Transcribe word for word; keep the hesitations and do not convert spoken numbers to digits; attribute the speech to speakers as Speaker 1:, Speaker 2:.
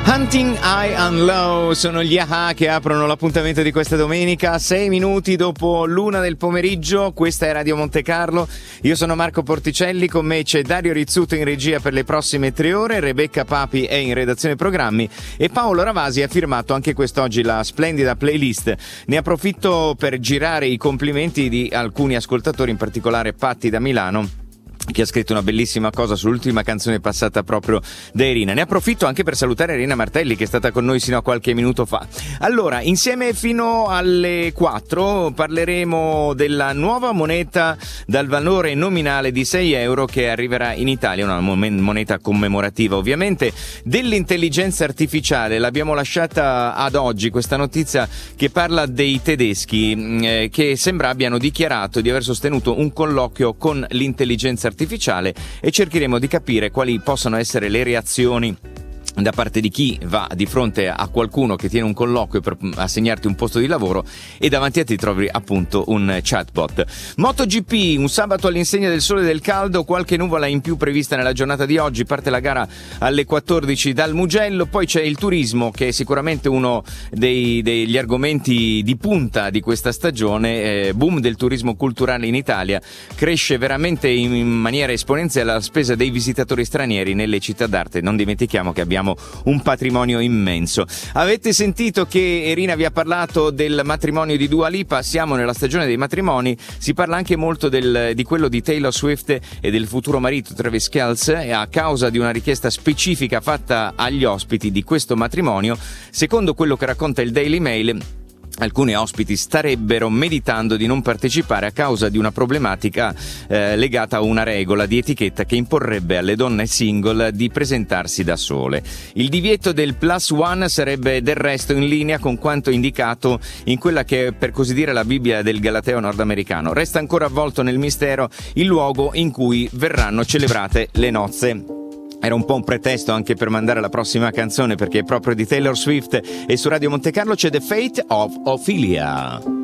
Speaker 1: Hunting High and Low sono gli A-ha che aprono l'appuntamento di questa domenica, sei minuti dopo l'una del pomeriggio. Questa è Radio Monte Carlo, io sono Marco Porticelli, con me c'è Dario Rizzuto in regia per le prossime tre ore, Rebecca Papi è in redazione programmi e Paolo Ravasi ha firmato anche quest'oggi la splendida playlist. Ne approfitto per girare i complimenti di alcuni ascoltatori, in particolare Patti da Milano, che ha scritto una bellissima cosa sull'ultima canzone passata proprio da Irina. Ne approfitto anche per salutare Irina Martelli, che è stata con noi sino a qualche minuto fa. Allora, insieme fino alle quattro parleremo della nuova moneta dal valore nominale di sei euro che arriverà in Italia, una moneta commemorativa ovviamente, dell'intelligenza artificiale. L'abbiamo lasciata ad oggi questa notizia che parla dei tedeschi eh, che sembra abbiano dichiarato di aver sostenuto un colloquio con l'intelligenza artificiale artificiale e cercheremo di capire quali possono essere le reazioni da parte di chi va di fronte a qualcuno che tiene un colloquio per assegnarti un posto di lavoro e davanti a te trovi appunto un chatbot. MotoGP, un sabato all'insegna del sole e del caldo, qualche nuvola in più prevista nella giornata di oggi, parte la gara alle quattordici dal Mugello, poi c'è il turismo che è sicuramente uno dei, degli argomenti di punta di questa stagione, eh, boom del turismo culturale in Italia, cresce veramente in, in maniera esponenziale la spesa dei visitatori stranieri nelle città d'arte, non dimentichiamo che abbiamo un patrimonio immenso. Avete sentito che Irina vi ha parlato del matrimonio di Dua Lipa? Siamo nella stagione dei matrimoni, si parla anche molto del, di quello di Taylor Swift e del futuro marito Travis Kelce a causa di una richiesta specifica fatta agli ospiti di questo matrimonio. Secondo quello che racconta il Daily Mail, alcuni ospiti starebbero meditando di non partecipare a causa di una problematica eh, legata a una regola di etichetta che imporrebbe alle donne single di presentarsi da sole. Il divieto del plus one sarebbe del resto in linea con quanto indicato in quella che è, per così dire, la Bibbia del galateo nordamericano. Resta ancora avvolto nel mistero il luogo in cui verranno celebrate le nozze. Era un po' un pretesto anche per mandare la prossima canzone, perché è proprio di Taylor Swift e su Radio Monte Carlo c'è The Fate of Ophelia.